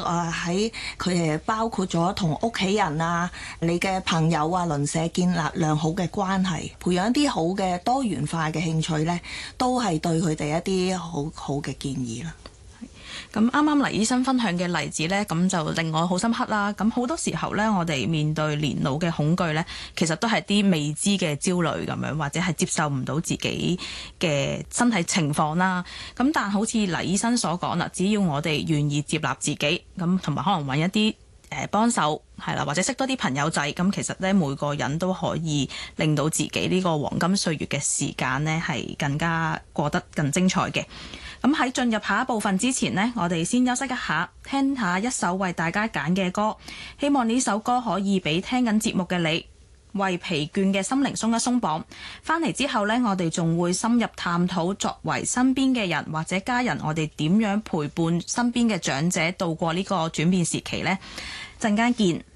喺佢哋包括咗同屋企人啊、你嘅朋友啊、鄰舍建立良好嘅關係，培養啲好嘅多元化嘅興趣呢，都係對佢哋一啲好好嘅建議啦。 咁啱啱黎醫生分享嘅例子呢，咁就令我好深刻啦。咁好多時候呢，我哋面對年老嘅恐懼呢，其實都係啲未知嘅焦慮咁樣，或者係接受唔到自己嘅身體情況啦。咁但好似黎醫生所講啦，只要我哋願意接納自己，咁同埋可能揾一啲幫手係啦，或者識多啲朋友仔，咁其實呢，每個人都可以令到自己呢個黃金歲月嘅時間呢，係更加過得更精彩嘅。咁喺進入下一部分之前呢，我哋先休息一下，聽下一首為大家揀嘅歌。希望呢首歌可以俾聽緊節目嘅你，為疲倦嘅心靈鬆一鬆綁。返嚟之後呢，我哋仲會深入探討作為身邊嘅人或者家人，我哋點樣陪伴身邊嘅長者度過呢個轉變時期呢？陣間見。